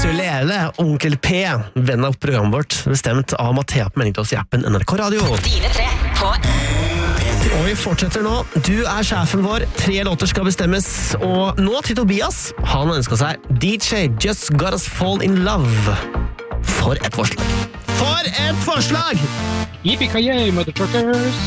Ukulele, Onkel P, venn av programmet vårt, bestemt av Mathea på melding til oss i appen NRK Radio. Dine 3 på Og vi fortsetter nå. Du sjefen vår, 3 låter skal bestemmes, og nå til Tobias. Han ønsket seg DJ Just Got Us Fall in Love. For et forslag! For et forslag! Yippee-ki-yay, motherfuckers!